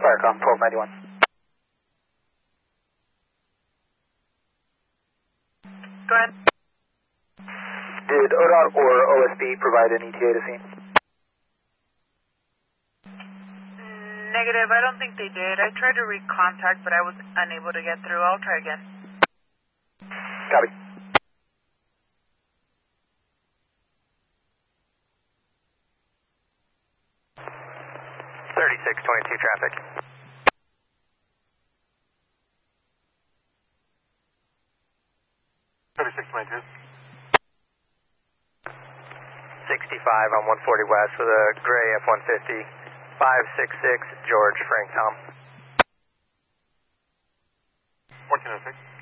Firecom 1291. Go ahead. Did ODOT or OSB provide an ETA to scene? Negative, I don't think they did. I tried to recontact, but I was unable to get through. I'll try again. Copy. traffic. 3622. 65 on 140 West with a gray F-150, 566 George Frank Tom. 1406.